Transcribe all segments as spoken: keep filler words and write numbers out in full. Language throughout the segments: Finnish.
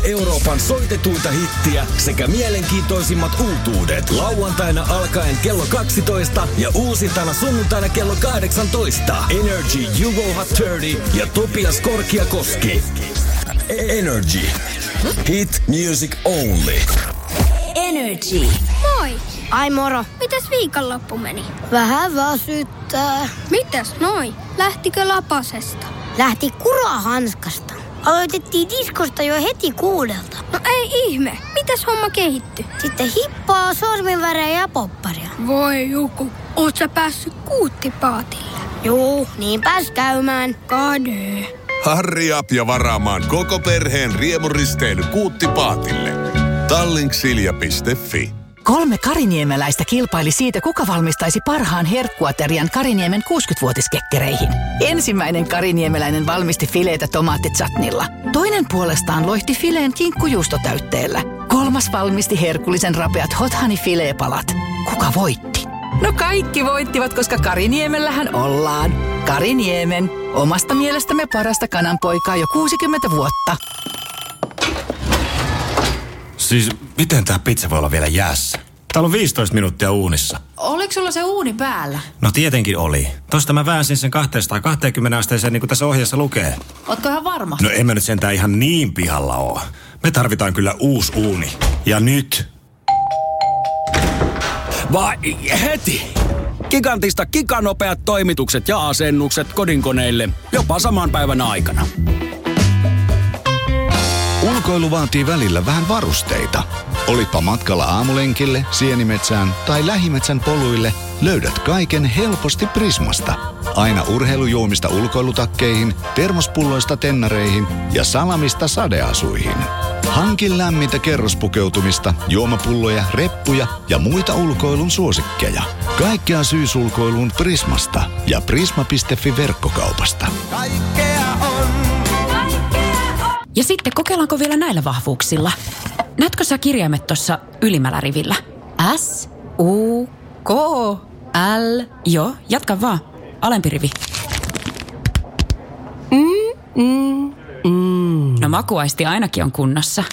Euroopan soitetuinta hittiä sekä mielenkiintoisimmat uutuudet. Lauantaina alkaen kello kaksitoista ja uusintana sunnuntaina kello kahdeksantoista. Energy Juvo Hot kolmekymmentä ja Topias Korkiakoski. Energy. Hit music only. Energy. Moi! Ai moro. Mitäs viikonloppu meni? Vähän väsyttää. Mitäs noi? Lähtikö lapasesta? Lähti kurahanskasta. Aloitettiin diskosta jo heti kuudelta. No ei ihme. Mitäs homma kehittyi? Sitten hippaa, sorminvärejä ja popparia. Voi Juku, oot sä päässyt kuuttipaatille? Juu, niin pääs käymään. Kade. Hurry up ja varaamaan koko perheen riemuristeily Kuuttipaatille. Tallinksilja piste fi. Kolme kariniemeläistä kilpaili siitä, kuka valmistaisi parhaan herkkuaterian Kariniemen kuusikymmenvuotiskekkereihin. Ensimmäinen kariniemeläinen valmisti fileitä tomaattitsatnilla. Toinen puolestaan loihti fileen kinkkujuustotäytteellä. Kolmas valmisti herkullisen rapeat hot honey fileepalat. Kuka voitti? No kaikki voittivat, koska Kariniemellähän ollaan. Kariniemen, omasta mielestämme parasta kananpoikaa jo kuusikymmentä vuotta. Siis miten tää pizza voi olla vielä jäässä? Täällä on viisitoista minuuttia uunissa. Oliko sulla se uuni päällä? No tietenkin oli. Tosta mä väänsin sen kaksisataakaksikymmentä asteeseen niin kuin tässä ohjeessa lukee. Ootko ihan varma? No en mä nyt sentään ihan niin pihalla oo. Me tarvitaan kyllä uusi uuni. Ja nyt. Vai heti! Gigantista giganopeat toimitukset ja asennukset kodinkoneille jopa saman päivän aikana. Ulkoilu vaatii välillä vähän varusteita. Olitpa matkalla aamulenkille, sienimetsään tai lähimetsän poluille, löydät kaiken helposti Prismasta. Aina urheilujuomista ulkoilutakkeihin, termospulloista tennareihin ja salamista sadeasuihin. Hankin lämmintä kerrospukeutumista, juomapulloja, reppuja ja muita ulkoilun suosikkeja. Kaikkea syysulkoiluun Prismasta ja prisma piste fi verkkokaupasta. Kaikkea on. Ja sitten kokeillaanko vielä näillä vahvuuksilla? Näetkö sä kirjaimet tuossa ylimmällä rivillä? S, U, K, L. Joo, jatka vaan. Alempi rivi. Mm, mm, mm. No makuaisti ainakin on kunnossa.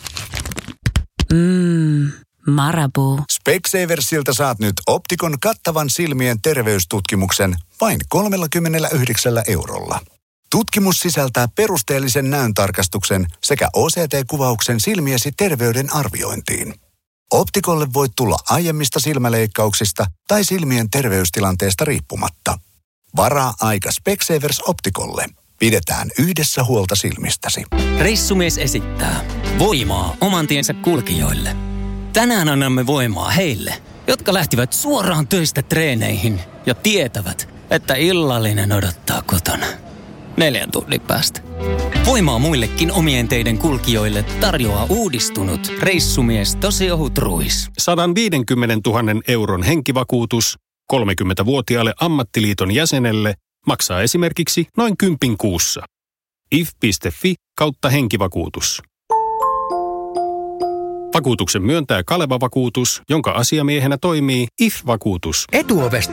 Mmm, Marabou. Specsaversilta saat nyt Optikon kattavan silmien terveystutkimuksen vain kolmekymmentäyhdeksän eurolla. Tutkimus sisältää perusteellisen näöntarkastuksen sekä O C T-kuvauksen silmiesi terveyden arviointiin. Optikolle voit tulla aiemmista silmäleikkauksista tai silmien terveystilanteesta riippumatta. Varaa aika Specsavers Optikolle. Pidetään yhdessä huolta silmistäsi. Reissumies esittää voimaa oman tiensä kulkijoille. Tänään annamme voimaa heille, jotka lähtivät suoraan töistä treeneihin ja tietävät, että illallinen odottaa kotona. Neljän tunnin päästä. Voimaa muillekin omien teiden kulkijoille tarjoaa uudistunut reissumies tosi ohut ruis. sata viisikymmentätuhatta euron henkivakuutus kolmekymmentävuotiaalle ammattiliiton jäsenelle maksaa esimerkiksi noin kympin kuussa. if piste fi kautta henkivakuutus. Vakuutuksen myöntää Kaleva Vakuutus, jonka asiamiehenä toimii I F-vakuutus. Etuovesta